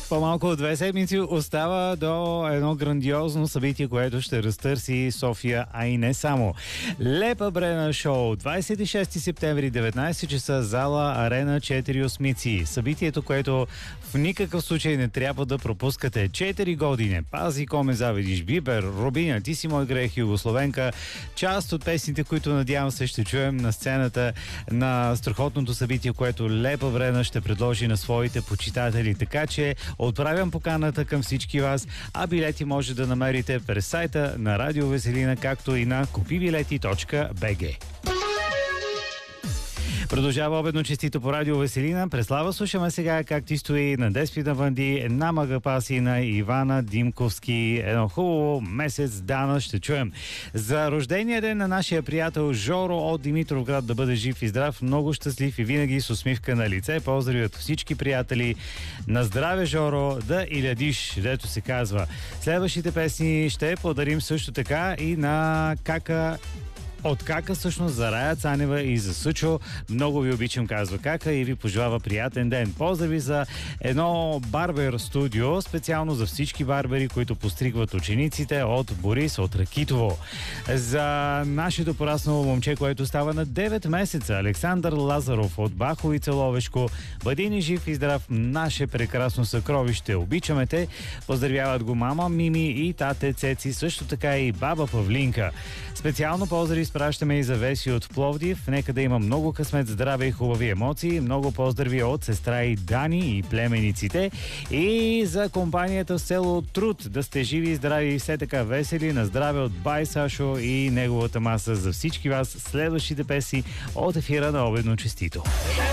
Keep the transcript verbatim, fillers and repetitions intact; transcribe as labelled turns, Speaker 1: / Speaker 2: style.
Speaker 1: По-малко от две седмици остава до едно грандиозно събитие, което ще разтърси София, а и не само. Лепа Брена шоу, двадесет и шести септември, деветнадесет часа, зала Арена четири осмици. Събитието, което в никакъв случай не трябва да пропускате. четири години. Пази, коме завидиш, Бибер, Рубиня, ти си мой грех, Югословенка. Част от песните, които надявам се ще чуем на сцената на страхотното събитие, което Лепа Брена ще предложи на своите почитатели. Така че отправям поканата към всички вас, а билети може да намерите през сайта на Радио Веселина, както и на купибилети точка би джи. Продължава обедно честито по Радио Веселина. Преслава слушаме сега как ти стои на Деспина Ванди, на Магапаси, на Ивана Димковски. Едно хубаво месец дана ще чуем. За рождения ден на нашия приятел Жоро от Димитровград, да бъде жив и здрав, много щастлив и винаги с усмивка на лице. Поздрави от всички приятели. На здраве, Жоро, да и лядиш, дето се казва. Следващите песни ще подарим също така и на Кака от Кака, всъщност, за Рая Цанева и за Съчо. Много ви обичам, казва Кака, и ви пожелава приятен ден. Поздрави за едно барбер студио, специално за всички барбери, които постригват учениците, от Борис, от Ракитово. За нашето пораснало момче, което става на девет месеца, Александър Лазаров от Баховица, Ловешко. Бъди ни жив и здрав, наше прекрасно съкровище. Обичаме те. Поздравяват го мама Мими и тате Цеци, също така и баба Павлинка. Специално поздрави изпращаме и за Веси от Пловдив. Нека да има много късмет, здраве и хубави емоции. Много поздрави от сестра и Дани и племениците. И за компанията в село Труд. Да сте живи и здрави и все така весели. На здраве от Бай Сашо и неговата маса. За всички вас следващите песни от ефира на Обедно честито.